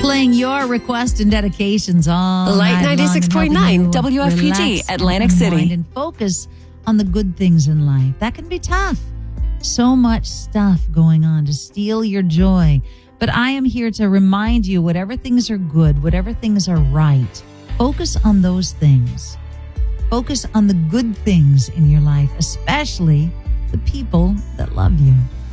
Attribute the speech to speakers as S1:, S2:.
S1: Playing your requests and dedications all
S2: Light
S1: night long and
S2: 96.9
S1: helping you
S2: WFPG,
S1: relax
S2: Atlantic
S1: and
S2: City.
S1: unwind and focus on the good things in life. That can be tough. So much stuff going on to steal your joy. But I am here to remind you, whatever things are good, whatever things are right, focus on those things. Focus on the good things in your life, especially the people that love you.